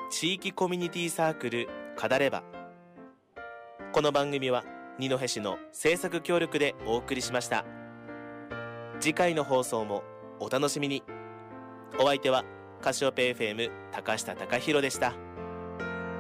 地域コミュニティサークルカダレバ。この番組は二戸市の制作協力でお送りしました。次回の放送もお楽しみに。お相手はカシオペ FM 高下貴弘でした。